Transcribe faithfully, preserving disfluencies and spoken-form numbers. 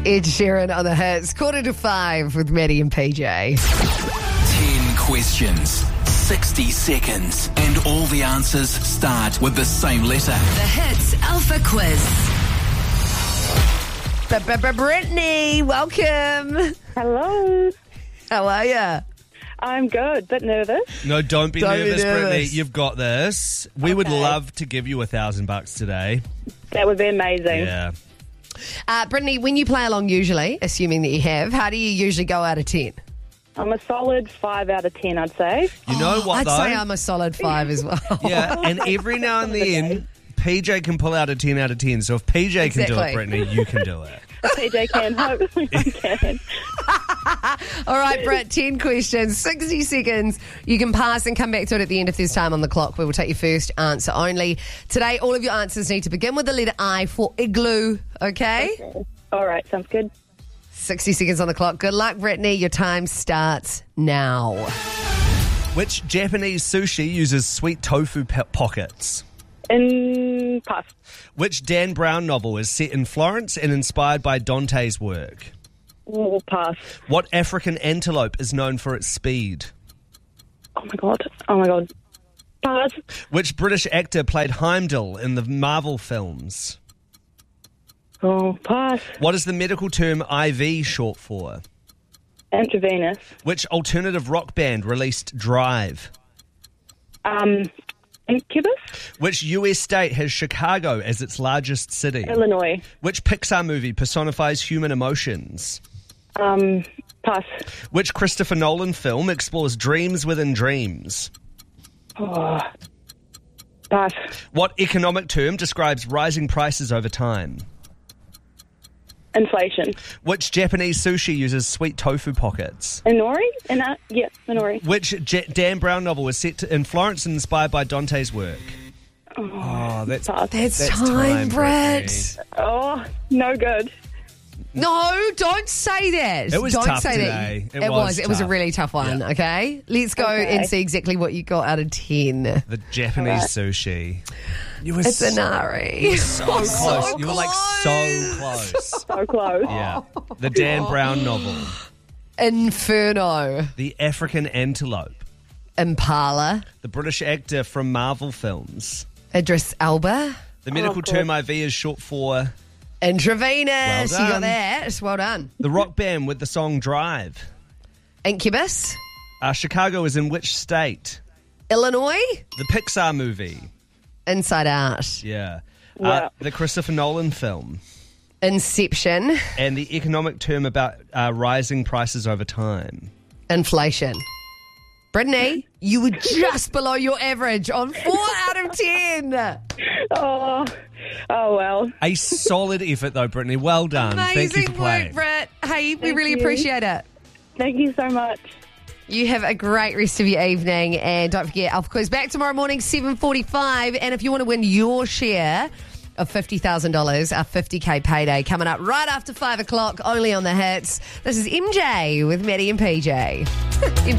Ed Sheeran on the hits. Quarter to five with Maddie and P J. Ten questions, sixty seconds, and all the answers start with the same letter. The Hits Alpha Quiz. Brittany, welcome. Hello. How are you? I'm good, but nervous. No, don't be Don't be nervous, nervous. Brittany. You've got this. We would Okay. love to give you a thousand bucks today. That would be amazing. Yeah. Uh, Brittany, when you play along usually, assuming that you have, how do you usually go out of ten? I'm a solid five out of ten, I'd say. You know what, I'd though? say I'm a solid five as well. Yeah, and every now and then, P J can pull out a ten out of ten. So if P J can do Exactly. it, Brittany, you can do it. P J can, hopefully I can. All right, Britt, ten questions, sixty seconds. You can pass and come back to it at the end if there's time on the clock. We will take your first answer only. Today, all of your answers need to begin with the letter I for igloo, okay? All right, sounds good. sixty seconds on the clock. Good luck, Brittany. Your time starts now. Which Japanese sushi uses sweet tofu po- pockets? In pass. Which Dan Brown novel is set in Florence and inspired by Dante's work? Ooh, pass. What African antelope is known for its speed? Oh my god. Oh my god. Pass. Which British actor played Heimdall in the Marvel films? Oh, pass. What is the medical term I V short for? Intravenous. Which alternative rock band released Drive? Um, Incubus. Which U S state has Chicago as its largest city? Illinois. Which Pixar movie personifies human emotions? Um, pass. Which Christopher Nolan film explores dreams within dreams? Oh, pass. What economic term describes rising prices over time? Inflation. Which Japanese sushi uses sweet tofu pockets? Inori? In that? Yeah, Inori. Which J- Dan Brown novel was set to, in Florence and inspired by Dante's work? Oh, that's Pass. That's, That's time, time, Britt. Brittany. Oh, no good. No, don't say that. It was don't tough say today. That. It was was. It was a tough. really tough one. Yeah. Okay, let's go Okay. and see exactly what you got out of ten. The Japanese sushi. You were It's so, an Ari. so close. You were like so close. So close. Yeah. The Dan Brown novel. Inferno. The African antelope. Impala. The British actor from Marvel films. Idris Elba. The medical God. term I V is short for Intravenous. Well You got done. that. Well done. the rock band with the song Drive. Incubus. Uh, Chicago is in which state? Illinois. The Pixar movie. Inside Out. Yeah. Wow. Uh, the Christopher Nolan film. Inception. And the economic term about uh, rising prices over time. Inflation. Brittany, you were just below your average on four out of ten. Oh, oh well. A solid effort, though, Brittany. Well done. Thank you Amazing for work, playing. Brett. Hey, we Thank really you. appreciate it. Thank you so much. You have a great rest of your evening, and don't forget, Alpha Quiz back tomorrow morning, seven forty-five. And if you want to win your share of fifty thousand dollars, our fifty K payday coming up right after five o'clock, only on the Hits. This is M J with Maddie and P J.